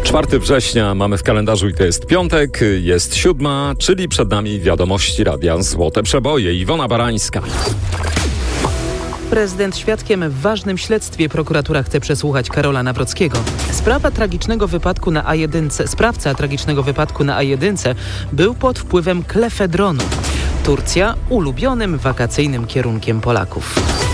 4 września mamy w kalendarzu i to jest piątek, jest 7, czyli przed nami wiadomości radia Złote Przeboje. Iwona Barańska. Prezydent świadkiem w ważnym śledztwie. Prokuratura chce przesłuchać Karola Nawrockiego. Sprawca tragicznego wypadku na A1 był pod wpływem klefedronu. Turcja ulubionym wakacyjnym kierunkiem Polaków.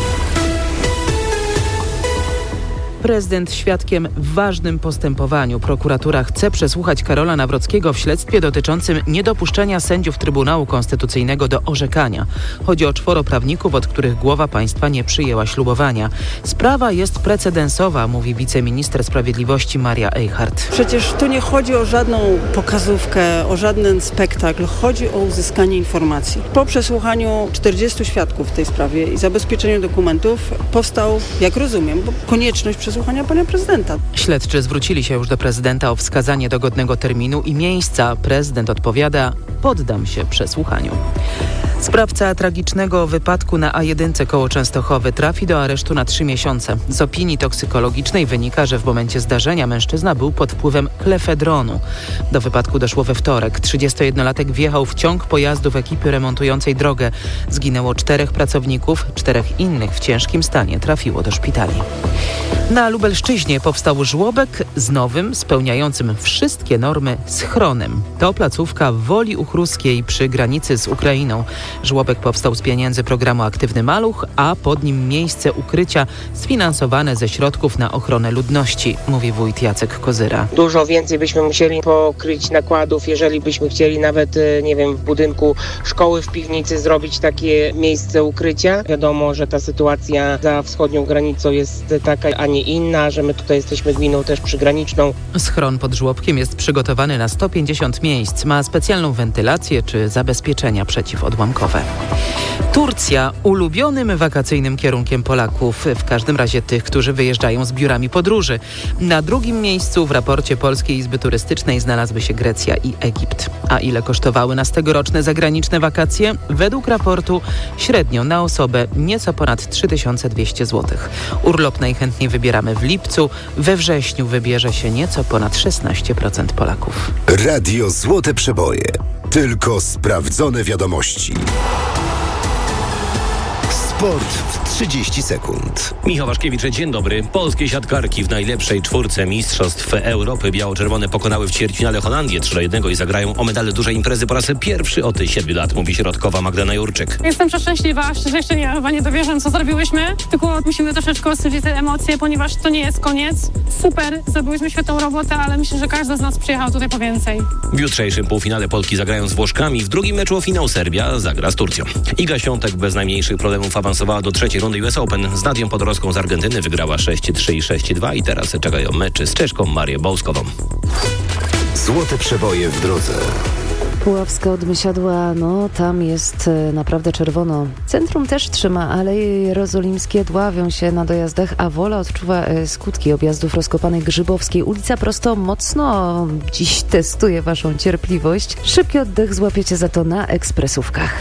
Prezydent świadkiem w ważnym postępowaniu. Prokuratura chce przesłuchać Karola Nawrockiego w śledztwie dotyczącym niedopuszczenia sędziów Trybunału Konstytucyjnego do orzekania. Chodzi o 4 prawników, od których głowa państwa nie przyjęła ślubowania. Sprawa jest precedensowa, mówi wiceminister sprawiedliwości Maria Eichhardt. Przecież tu nie chodzi o żadną pokazówkę, o żaden spektakl. Chodzi o uzyskanie informacji. Po przesłuchaniu 40 świadków w tej sprawie i zabezpieczeniu dokumentów powstał, jak rozumiem, konieczność przesłuchania pana prezydenta. Śledczy zwrócili się już do prezydenta o wskazanie dogodnego terminu i miejsca. Prezydent odpowiada: poddam się przesłuchaniu. Sprawca tragicznego wypadku na A1 koło Częstochowy trafi do aresztu na 3 miesiące. Z opinii toksykologicznej wynika, że w momencie zdarzenia mężczyzna był pod wpływem klefedronu. Do wypadku doszło we wtorek. 31-latek wjechał w ciąg pojazdów ekipy remontującej drogę. Zginęło 4 pracowników, 4 innych w ciężkim stanie trafiło do szpitali. Na Lubelszczyźnie powstał żłobek z nowym, spełniającym wszystkie normy schronem. To placówka w Woli Uchruskiej przy granicy z Ukrainą. Żłobek powstał z pieniędzy programu Aktywny Maluch, a pod nim miejsce ukrycia sfinansowane ze środków na ochronę ludności, mówi wójt Jacek Kozyra. Dużo więcej byśmy musieli pokryć nakładów, jeżeli byśmy chcieli nawet, w budynku szkoły w piwnicy zrobić takie miejsce ukrycia. Wiadomo, że ta sytuacja za wschodnią granicą jest taka, a nie inna, że my tutaj jesteśmy gminą też przygraniczną. Schron pod żłobkiem jest przygotowany na 150 miejsc. Ma specjalną wentylację czy zabezpieczenia przeciwodłamkowe. Turcja ulubionym wakacyjnym kierunkiem Polaków, w każdym razie tych, którzy wyjeżdżają z biurami podróży. Na drugim miejscu w raporcie Polskiej Izby Turystycznej znalazły się Grecja i Egipt. A ile kosztowały nas tegoroczne zagraniczne wakacje? Według raportu średnio na osobę nieco ponad 3200 zł. Urlop najchętniej wybieramy w lipcu, we wrześniu wybierze się nieco ponad 16% Polaków. Radio Złote Przeboje. Tylko sprawdzone wiadomości. Sport w 30 sekund. Michał Waszkiewicz, dzień dobry. Polskie siatkarki w najlepszej 4 Mistrzostw Europy biało-czerwone pokonały w ćwierćfinale Holandię 3-1 i zagrają o medale dużej imprezy po raz pierwszy od 7 lat, mówi środkowa Magdalena Jurczyk. Jestem przeszczęśliwa, szczerze jeszcze nie dowierzam, co zrobiłyśmy, tylko musimy troszeczkę ostudzić te emocje, ponieważ to nie jest koniec. Super, zrobiłyśmy świetną robotę, ale myślę, że każdy z nas przyjechał tutaj po więcej. W jutrzejszym półfinale Polki zagrają z Włoszkami, w drugim meczu o finał Serbia zagra z Turcją. Iga Świątek bez najmniejszych problemów awansowała do 3. rundy US Open. Z Nadią Podorowską z Argentyny wygrała 6-3 i 6-2 i teraz czekają meczy z Czeszką Marię Bołskową. Złote Przeboje w drodze. Puławska od Mysiadła, tam jest naprawdę czerwono. Centrum też trzyma, Aleje Jerozolimskie dławią się na dojazdach, a Wola odczuwa skutki objazdów rozkopanej Grzybowskiej. Ulica Prosto mocno dziś testuje waszą cierpliwość. Szybki oddech złapiecie za to na ekspresówkach.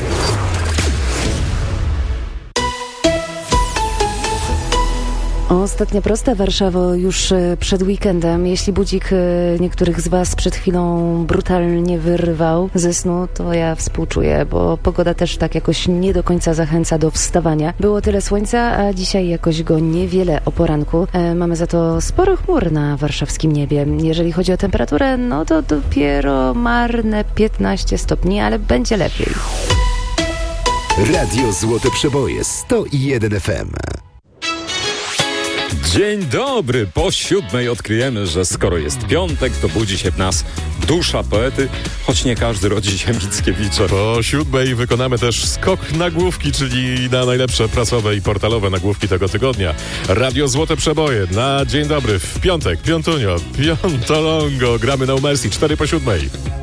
Ostatnia prosta, Warszawo, już przed weekendem. Jeśli budzik niektórych z was przed chwilą brutalnie wyrwał ze snu, to ja współczuję, bo pogoda też tak jakoś nie do końca zachęca do wstawania. Było tyle słońca, a dzisiaj jakoś go niewiele o poranku. Mamy za to sporo chmur na warszawskim niebie. Jeżeli chodzi o temperaturę, to dopiero marne 15 stopni, ale będzie lepiej. Radio Złote Przeboje 101 FM. Dzień dobry, po 7 odkryjemy, że skoro jest piątek, to budzi się w nas dusza poety, choć nie każdy rodzi się Mickiewiczem. Po 7 wykonamy też skok nagłówki, czyli na najlepsze prasowe i portalowe nagłówki tego tygodnia. Radio Złote Przeboje na dzień dobry w piątek, piątunio, piątolongo, gramy No Mercy, 4 po 7.